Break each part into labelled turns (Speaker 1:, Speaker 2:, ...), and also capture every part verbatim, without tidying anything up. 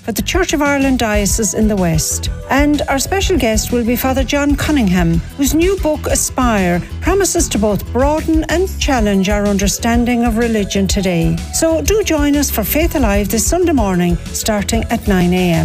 Speaker 1: for the Church of Ireland Diocese in the West. And our special guest will be Father John Cunningham, whose new book, Aspire, promises to both broaden and challenge our understanding of religion today. So do join us for Faith Alive this Sunday morning, starting at nine a.m.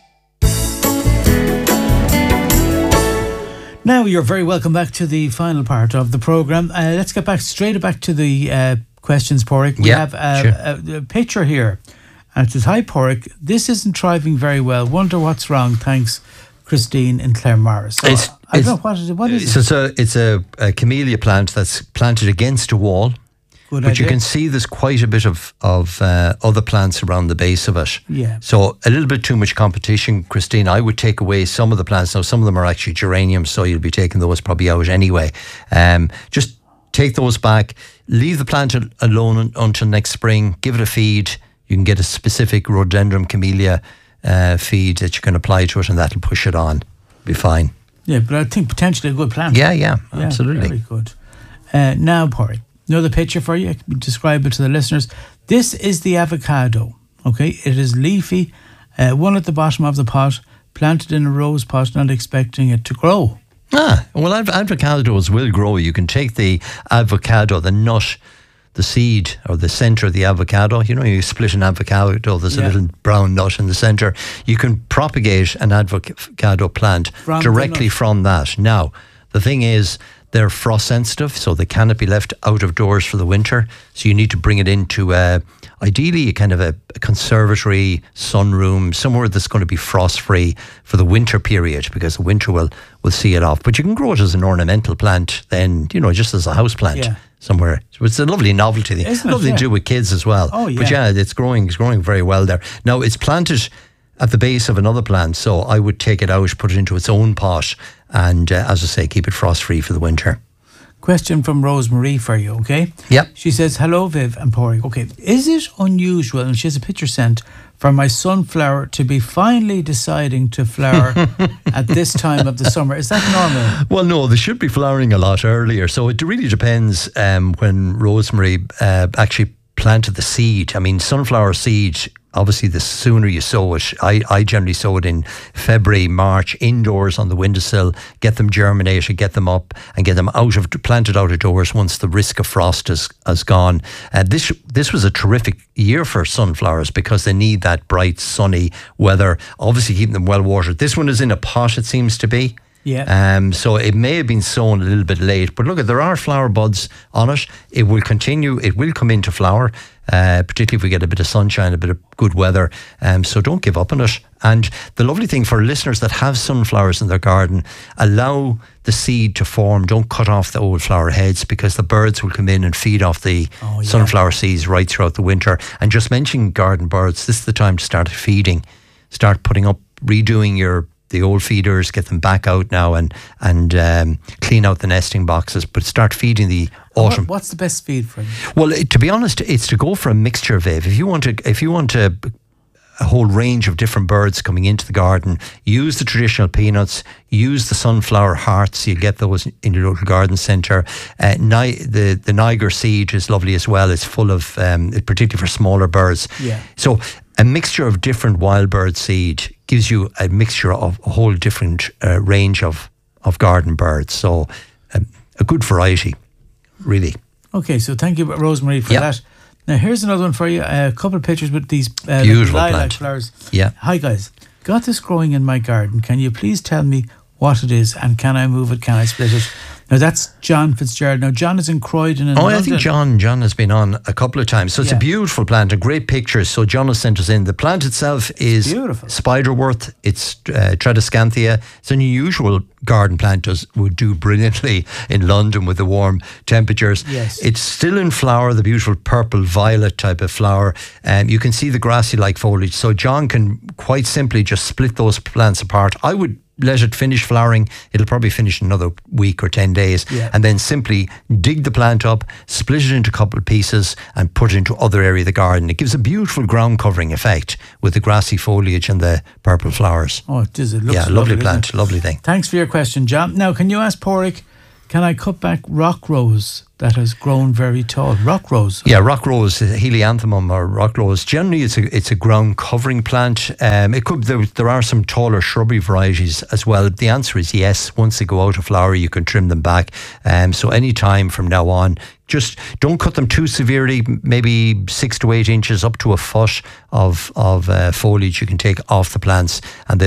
Speaker 2: Now you're very welcome back to the final part of the programme. Uh, let's get back straight back to the uh, questions, Porrick. We
Speaker 3: yeah,
Speaker 2: have uh,
Speaker 3: sure.
Speaker 2: a, a picture here, and it says, "Hi Porrick, this isn't thriving very well. Wonder what's wrong. Thanks, Christine in Claremorris." So,
Speaker 3: it's,
Speaker 2: I don't
Speaker 3: it's,
Speaker 2: know what is it. What is
Speaker 3: so
Speaker 2: it?
Speaker 3: It's a it's a, a camellia plant that's planted against a wall.
Speaker 2: Good
Speaker 3: but
Speaker 2: idea.
Speaker 3: You can see there's quite a bit of, of uh, other plants around the base of it.
Speaker 2: Yeah.
Speaker 3: So a little bit too much competition, Christine. I would take away some of the plants. Now, some of them are actually geraniums, so you'll be taking those probably out anyway. Um, just take those back. Leave the plant alone un- until next spring. Give it a feed. You can get a specific rhododendron camellia uh, feed that you can apply to it, and that'll push it on. Be fine.
Speaker 2: Yeah, but I think potentially a good plant.
Speaker 3: Yeah, yeah,
Speaker 2: yeah
Speaker 3: absolutely.
Speaker 2: Very good. Uh, now, Porrick, another picture for you. I can describe it to the listeners. This is the avocado. Okay, it is leafy, uh, one at the bottom of the pot, planted in a rose pot, not expecting it to grow.
Speaker 3: Ah, well, av- avocados will grow. You can take the avocado, the nut, the seed, or the centre of the avocado. You know, you split an avocado, there's
Speaker 2: Yeah.
Speaker 3: a little brown nut in the centre. You can propagate an avocado plant
Speaker 2: From
Speaker 3: directly from that. Now, the thing is, they're frost sensitive, so they cannot be left out of doors for the winter. So you need to bring it into uh, ideally a kind of a, a conservatory, sunroom, somewhere that's going to be frost free for the winter period, because the winter will will see it off. But you can grow it as an ornamental plant, then, you know, just as a house plant.
Speaker 2: Yeah.
Speaker 3: Somewhere. So it's a lovely novelty thing.
Speaker 2: Isn't it?
Speaker 3: Lovely
Speaker 2: Yeah.
Speaker 3: to do with kids as well.
Speaker 2: Oh, yeah.
Speaker 3: But yeah, it's growing, it's growing very well there. Now, it's planted at the base of another plant, so I would take it out, put it into its own pot, and uh, as I say, keep it frost free for the winter.
Speaker 2: Question from Rosemary for you, okay?
Speaker 3: Yep.
Speaker 2: She says, "Hello, Viv and Porrick. Okay, is it unusual," and she has a picture sent, "for my sunflower to be finally deciding to flower at this time of the summer? Is that normal?"
Speaker 3: Well, no, they should be flowering a lot earlier. So it really depends um, when Rosemary uh, actually planted the seed. I mean, sunflower seed, obviously the sooner you sow it, I, I generally sow it in February, March, indoors on the windowsill, get them germinated, get them up and get them out of, planted out of doors once the risk of frost has, has gone. Uh, this, this was a terrific year for sunflowers because they need that bright, sunny weather, obviously keeping them well watered. This one is in a pot, it seems to be.
Speaker 2: Yeah.
Speaker 3: Um, so it may have been sown a little bit late, but look, there are flower buds on it. It will continue. It will come into flower, uh, particularly if we get a bit of sunshine, a bit of good weather. Um, so don't give up on it. And the lovely thing for listeners that have sunflowers in their garden, allow the seed to form. Don't cut off the old flower heads, because the birds will come in and feed off the
Speaker 2: Oh, yeah.
Speaker 3: sunflower seeds right throughout the winter. And just mentioning garden birds, this is the time to start feeding. Start putting up, redoing your the old feeders, get them back out now and and um, clean out the nesting boxes, but start feeding the autumn.
Speaker 2: What, what's the best feed for them?
Speaker 3: Well, it, to be honest, it's to go for a mixture, Viv. If you want to, if you want to, a whole range of different birds coming into the garden, use the traditional peanuts, use the sunflower hearts. You get those in your local garden centre. Uh, Ni- the the Niger seed is lovely as well. It's full of, um, particularly for smaller birds.
Speaker 2: Yeah.
Speaker 3: So a mixture of different wild bird seed gives you a mixture of a whole different uh, range of, of garden birds. So um, a good variety, really.
Speaker 2: Okay, so thank you, Rosemary, for
Speaker 3: Yep.
Speaker 2: that. Now, here's another one for you. A couple of pictures with these uh,
Speaker 3: Beautiful
Speaker 2: lilac
Speaker 3: plant.
Speaker 2: flowers.
Speaker 3: Yeah.
Speaker 2: Hi, guys. Got this growing in my garden. Can you please tell me what it is, and can I move it? Can I split it? Now, that's John Fitzgerald. Now, John is in Croydon in
Speaker 3: Oh,
Speaker 2: London.
Speaker 3: I think John John has been on a couple of times. So it's
Speaker 2: Yeah.
Speaker 3: a beautiful plant, a great picture. So John has sent us in. The plant itself is
Speaker 2: beautiful.
Speaker 3: spiderwort. It's uh, Tradescanthia. It's an unusual garden plant. Does would do brilliantly in London with the warm temperatures.
Speaker 2: Yes.
Speaker 3: It's still in flower, the beautiful purple violet type of flower. Um, you can see the grassy-like foliage. So John can quite simply just split those plants apart. I would let it finish flowering. It'll probably finish in another week or ten days.
Speaker 2: Yeah.
Speaker 3: And then simply dig the plant up, split it into a couple of pieces and put it into other area of the garden. It gives a beautiful ground covering effect with the grassy foliage and the purple flowers.
Speaker 2: Oh, it does. It looks
Speaker 3: yeah, lovely
Speaker 2: lovely,
Speaker 3: plant,
Speaker 2: doesn't it?
Speaker 3: lovely thing.
Speaker 2: Thanks for your question, John. Now, can you ask Porrick, Can I cut back rock rose that has grown very tall? Rock rose.
Speaker 3: Yeah, rock rose, Helianthemum or rock rose. Generally, it's a it's a ground covering plant. Um, it could there, there are some taller shrubby varieties as well. The answer is yes. Once they go out of flower, you can trim them back. Um, so any time from now on, just don't cut them too severely. Maybe six to eight inches up to a foot of of uh, foliage you can take off the plants, and they